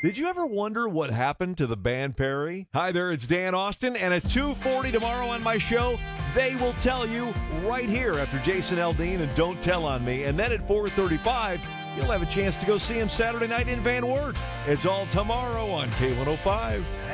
Did you ever wonder what happened to the band Perry? Hi there, it's Dan Austin, and at 2:40 tomorrow on my show, they will tell you right here after Jason Aldean and Don't Tell on Me. And then at 4:35, you'll have a chance to go see him Saturday night in Van Wert. It's all tomorrow on K105.